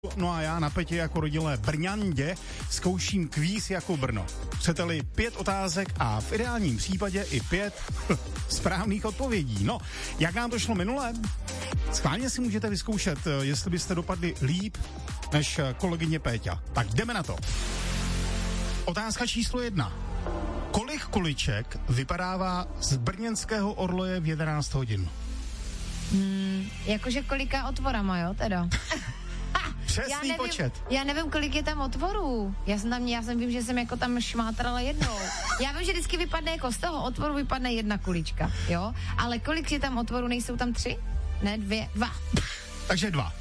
No a já na Petě jako rodilé Brňandě zkouším kvíz jako Brno. Chcete-li 5 otázek a v ideálním případě i 5 správných odpovědí. No, jak nám to šlo minule? Schválně si můžete vyzkoušet, jestli byste dopadli líp než kolegyně Péťa. Tak jdeme na to. Otázka číslo 1. Kolik kuliček vypadává z brněnského orloje v 11 hodin? Jakože kolika otvorama, jo, teda? Přesný počet. Já nevím, kolik je tam otvorů. Já jsem vím, že jsem jako tam šmátrala jednou. Já vím, že vždycky vypadne jako z toho otvoru vypadne 1 kulička, jo? Ale kolik je tam otvorů, nejsou tam 3? Ne, 2. Takže 2.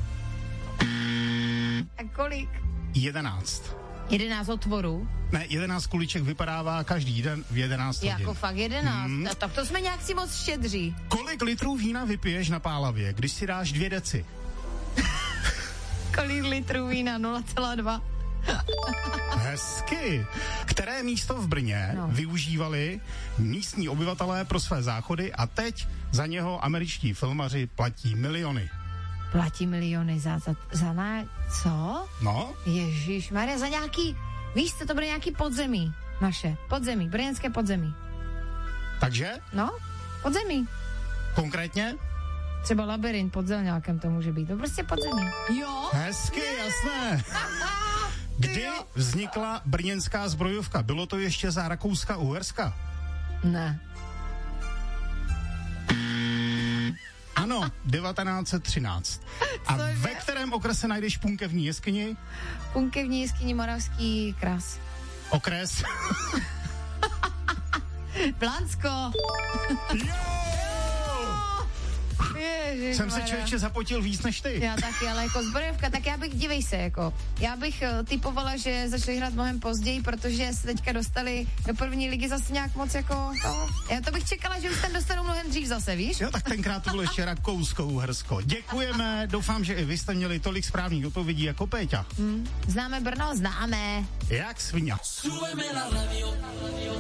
A kolik? 11. 11 otvorů? Ne, 11 kuliček vypadává každý den v 11 hodin. Jako fakt 11. Tak to jsme nějak si moc štědří. Kolik litrů vína vypiješ na pálavě, když si dáš 2 deci? Kolik litrů vína? 0,2. Hezky. Které místo v Brně využívali místní obyvatelé pro své záchody a teď za něho američtí filmaři platí miliony? Platí miliony za co? No? Ježišmarja, za nějaký, víš co, to bude nějaký podzemí naše. Podzemí, brněnské podzemí. Takže? No, podzemí. Konkrétně? Třeba labirint pod Zelňákem to může být. To prostě podzemí. Jo? Hezky, jasné. Kdy vznikla brněnská zbrojovka? Bylo to ještě za Rakouska-Uherska? Ne. Ano, 1913. A ve kterém okrese najdeš Punkevní jeskyni? Punkevní jeskyni Moravský kras. Okres? Blansko. Ježiš, jsem se člověče zapotil víc než ty. Já taky, ale jako zbrojovka, tak dívej se, jako, já bych typovala, že začali hrát mnohem později, protože se teďka dostali do první ligy zase nějak moc jako, já to bych čekala, že už tam dostanou mnohem dřív zase, víš? Jo, tak tenkrát to bylo ještě Rakousko-Uhersko. Děkujeme, doufám, že i vy jste měli tolik správných odpovědí jako Péťa. Známe Brno? Známe. Jak svině.